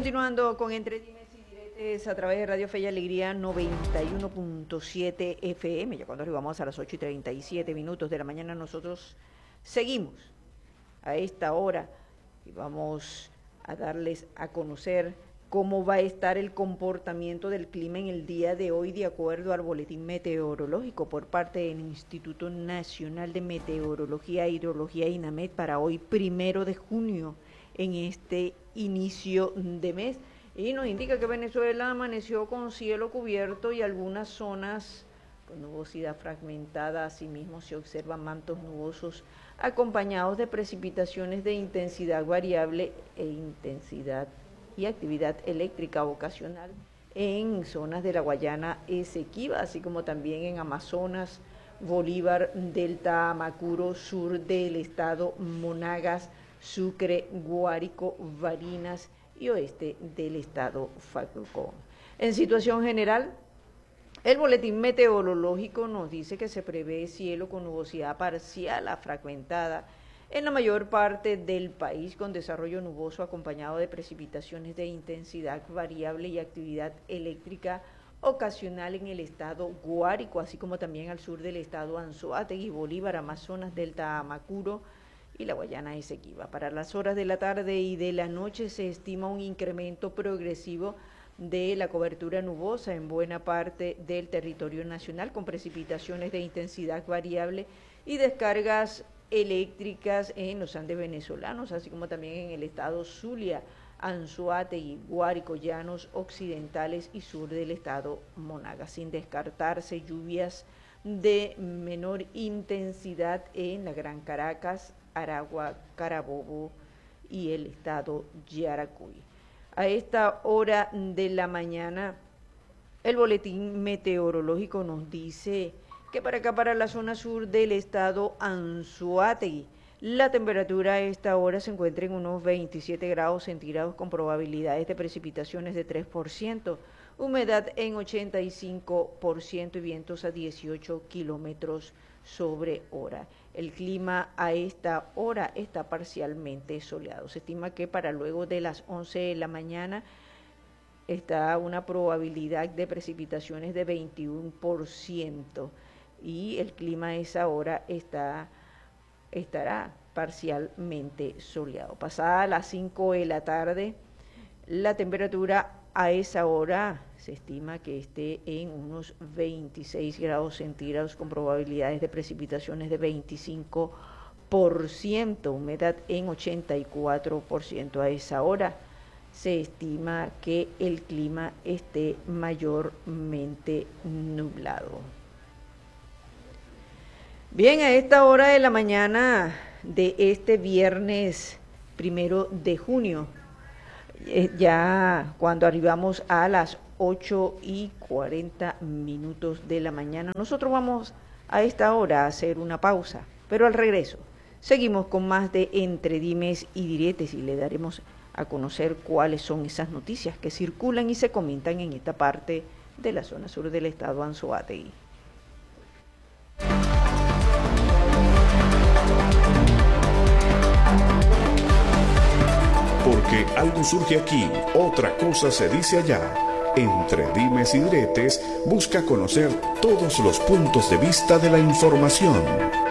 Continuando con Entre Dimes y Diretes a través de Radio Fe y Alegría 91.7 FM. Ya cuando arribamos a las 8:37 de la mañana, nosotros seguimos a esta hora y vamos a darles a conocer cómo va a estar el comportamiento del clima en el día de hoy, de acuerdo al boletín meteorológico por parte del Instituto Nacional de Meteorología e Hidrología, INAMED, para hoy 1 de junio, en este inicio de mes. Y nos indica que Venezuela amaneció con cielo cubierto y algunas zonas con nubosidad fragmentada. Asimismo, se observan mantos nubosos acompañados de precipitaciones de intensidad variable e intensidad y actividad eléctrica ocasional en zonas de la Guayana Esequiba, así como también en Amazonas, Bolívar, Delta Amacuro, sur del estado Monagas, Sucre, Guárico, Barinas y oeste del estado Falcón. En situación general, el boletín meteorológico nos dice que se prevé cielo con nubosidad parcial a fragmentada en la mayor parte del país, con desarrollo nuboso acompañado de precipitaciones de intensidad variable y actividad eléctrica ocasional en el estado Guárico, así como también al sur del estado Anzoátegui, Bolívar, Amazonas, Delta Amacuro y la Guayana Esequiba. Para las horas de la tarde y de la noche se estima un incremento progresivo de la cobertura nubosa en buena parte del territorio nacional, con precipitaciones de intensidad variable y descargas eléctricas en los Andes venezolanos, así como también en el estado Zulia, Anzoátegui, Guárico, Llanos occidentales y sur del estado Monagas, sin descartarse lluvias de menor intensidad en la Gran Caracas, Aragua, Carabobo y el estado Yaracuy. A esta hora de la mañana, el boletín meteorológico nos dice que para acá, para la zona sur del estado Anzoátegui, la temperatura a esta hora se encuentra en unos 27 grados centígrados con probabilidades de precipitaciones de 3%, humedad en 85% y vientos a 18 kilómetros sobre hora. El clima a esta hora está parcialmente soleado. Se estima que para luego de las 11 de la mañana está una probabilidad de precipitaciones de 21% y el clima a esa hora estará parcialmente soleado. Pasada las 5 de la tarde, la temperatura a esa hora se estima que esté en unos 26 grados centígrados con probabilidades de precipitaciones de 25%, humedad en 84%. A esa hora se estima que el clima esté mayormente nublado. Bien, a esta hora de la mañana de este viernes 1 de junio, ya cuando arribamos a las 8:40 de la mañana, nosotros vamos a esta hora a hacer una pausa, pero al regreso seguimos con más de Entre Dimes y Diretes y le daremos a conocer cuáles son esas noticias que circulan y se comentan en esta parte de la zona sur del estado Anzoátegui. Porque algo surge aquí, otra cosa se dice allá. Entre Dimes y Diretes busca conocer todos los puntos de vista de la información.